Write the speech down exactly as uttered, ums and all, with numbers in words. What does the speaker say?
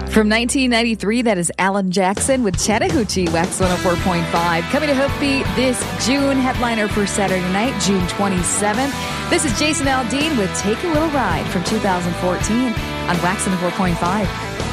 From nineteen ninety-three, that is Alan Jackson with Chattahoochee, Wax one oh four point five. Coming to Hoofbeat this June, headliner for Saturday night, June twenty-seventh. This is Jason Aldean with Take a Little Ride from two thousand fourteen on Wax one oh four point five.